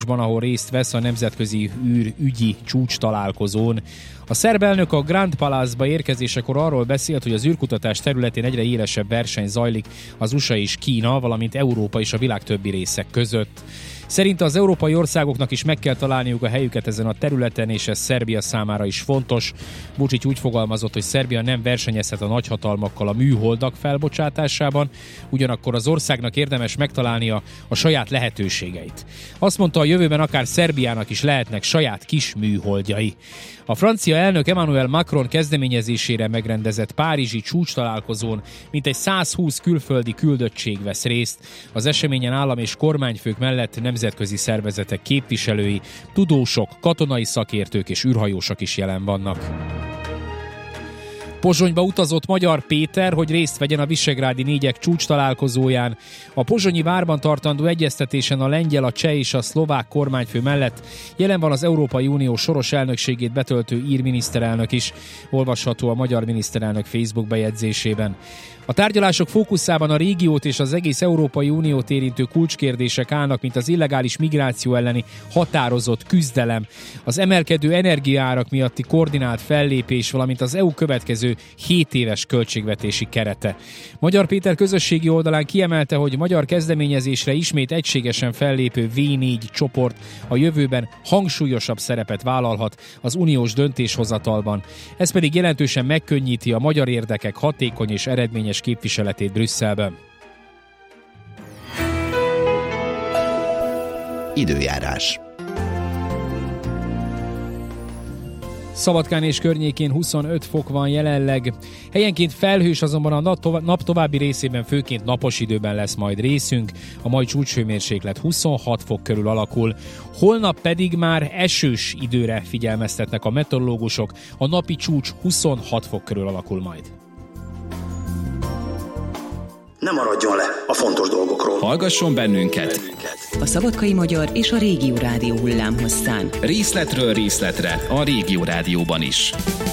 Bukarestban, ahol részt vesz a nemzetközi űrügyi csúcs találkozón. A szerb elnök a Grand Palace-ba érkezésekor arról beszélt, hogy az űrkutatás területén egyre élesebb verseny zajlik az USA és Kína, valamint Európa és a világ többi részek között. Szerinte az európai országoknak is meg kell találniuk a helyüket ezen a területen, és ez Szerbia számára is fontos. Vučić úgy fogalmazott, hogy Szerbia nem versenyezhet a nagyhatalmakkal a műholdak felbocsátásában, ugyanakkor az országnak érdemes megtalálnia a saját lehetőségeit. Azt mondta, a jövőben akár Szerbiának is lehetnek saját kis műholdjai. A francia elnök Emmanuel Macron kezdeményezésére megrendezett párizsi csúcstalálkozón mintegy 120 külföldi küldöttség vesz részt. Az eseményen állam és kormányfők mellett nemzetközi szervezetek képviselői, tudósok, katonai szakértők és űrhajósok is jelen vannak. Pozsonyba utazott Magyar Péter, hogy részt vegyen a visegrádi négyek csúcs találkozóján. A pozsonyi várban tartandó egyeztetésen a lengyel, a cseh és a szlovák kormányfő mellett jelen van az Európai Unió soros elnökségét betöltő ír miniszterelnök is, olvasható a magyar miniszterelnök Facebook bejegyzésében. A tárgyalások fókuszában a régiót és az egész Európai Uniót érintő kulcskérdések állnak, mint az illegális migráció elleni határozott küzdelem, az emelkedő energiaárak miatti koordinált fellépés, valamint az EU következő 7 éves költségvetési kerete. Magyar Péter közösségi oldalán kiemelte, hogy magyar kezdeményezésre ismét egységesen fellépő V4 csoport a jövőben hangsúlyosabb szerepet vállalhat az uniós döntéshozatalban. Ez pedig jelentősen megkönnyíti a magyar érdekek hatékony és eredményes képviseletét Brüsszelben. Időjárás. Szabadkán és környékén 25 fok van jelenleg. Helyenként felhős, azonban a nap további részében főként napos időben lesz majd részünk. A mai csúcshőmérséklet 26 fok körül alakul. Holnap pedig már esős időre figyelmeztetnek a meteorológusok. A napi csúcs 26 fok körül alakul majd. Ne maradjon le a fontos dolgokról. Hallgasson bennünket! A Szabadkai Magyar és a Régió Rádió hullámhosszán. Részletről részletre a Régió Rádióban is.